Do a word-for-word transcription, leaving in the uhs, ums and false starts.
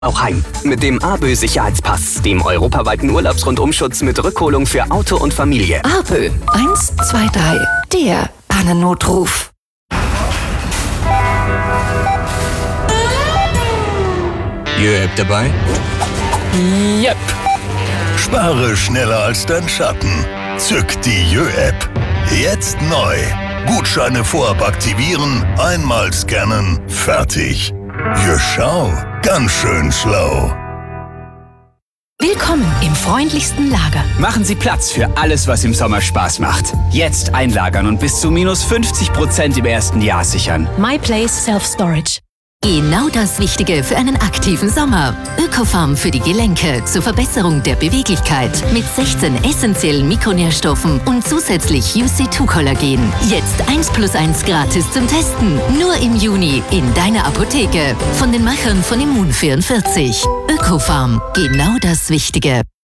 Auch heim. Mit dem ABÖ Sicherheitspass, dem europaweiten Urlaubsrundumschutz mit Rückholung für Auto und Familie. ABÖ eins zwei drei, der Pannennotruf. Jö-App dabei? Yep. Spare schneller als dein Schatten. Zück die Jö-App. Jetzt neu. Gutscheine vorab aktivieren, einmal scannen, fertig. Jö, schau, ganz schön schlau. Willkommen im freundlichsten Lager. Machen Sie Platz für alles, was im Sommer Spaß macht. Jetzt einlagern und bis zu minus fünfzig Prozent im ersten Jahr sichern. MyPlace Self-Storage. Genau das Wichtige für einen aktiven Sommer. Ökofarm für die Gelenke zur Verbesserung der Beweglichkeit mit sechzehn essentiellen Mikronährstoffen und zusätzlich U C zwei Kollagen. Jetzt eins plus eins gratis zum Testen. Nur im Juni in deiner Apotheke. Von den Machern von Immun vierundvierzig. Ökofarm. Genau das Wichtige.